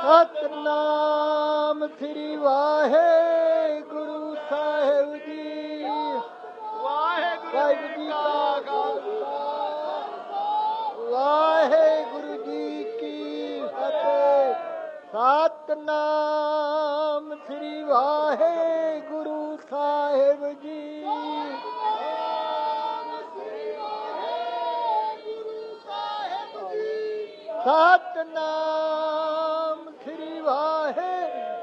ਸਤਨਾਮ ਸ੍ਰੀ ਵਾਹਿਗੁਰੂ ਸਾਹਿਬ ਜੀ। ਵਾਹਿਗੁਰੂ ਜੀ ਕਾ ਖਾਲਸਾ ਵਾਹਿਗੁਰੂ ਜੀ ਕੀ ਫਤਿਹ। ਸਤਨਾਮ ਸ੍ਰੀ ਵਾਹਿਗੁਰੂ ਸਾਹਿਬ ਜੀ। ਸਤਨਾਮ ਸ੍ਰੀ ਵਾਹਿਗੁਰੂ